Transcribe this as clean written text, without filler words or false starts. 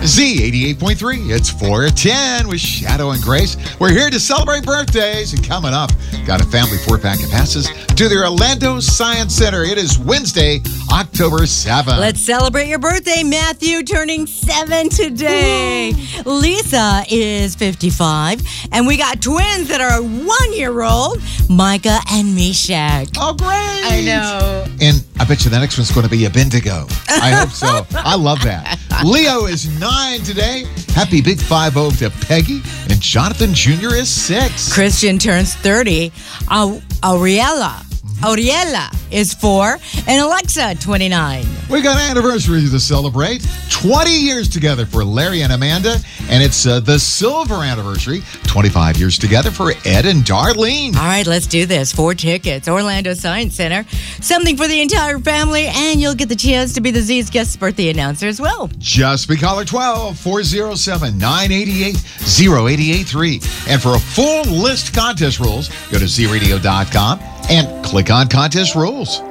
Z88.3, it's 410 with Shadow and Grace. We're here to celebrate birthdays, and coming up, got a family 4-pack of passes to the Orlando Science Center. It is Wednesday, October 7th. Let's celebrate your birthday, Matthew, turning 7 today. Lisa is 55, and we got twins that are 1-year-old, Micah and Meshach. Oh, great. I know. And I bet you the next one's going to be a Bendigo. I hope so. I love that. Leo is 9 today. Happy Big 5-0 to Peggy. And Jonathan Jr. is 6. Christian turns 30. Auriela is 4. And Alexa, 29. We got anniversaries to celebrate. 20 years together for Larry and Amanda. And it's the silver anniversary. 25 years together for Ed and Darlene. All right, let's do this. 4 tickets. Orlando Science Center. Something for the entire family. And you'll get the chance to be the Z's guest birthday announcer as well. Just be caller 12-407-988-0883. And for a full list contest rules, go to zradio.com and click on contest rules.